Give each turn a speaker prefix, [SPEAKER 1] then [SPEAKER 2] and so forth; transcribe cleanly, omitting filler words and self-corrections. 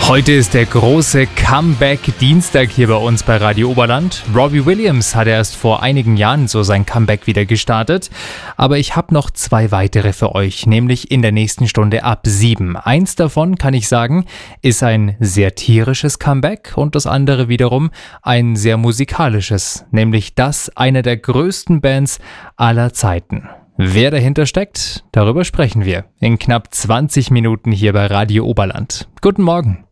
[SPEAKER 1] Heute ist der große Comeback-Dienstag hier bei uns bei Radio Oberland. Robbie Williams hat erst vor einigen Jahren so sein Comeback wieder gestartet. Aber ich habe noch 2 weitere für euch, nämlich in der nächsten Stunde ab 7. Eins davon, kann ich sagen, ist ein sehr tierisches Comeback und das andere wiederum ein sehr musikalisches, nämlich das einer der größten Bands aller Zeiten. Wer dahinter steckt, darüber sprechen wir in knapp 20 Minuten hier bei Radio Oberland. Guten Morgen.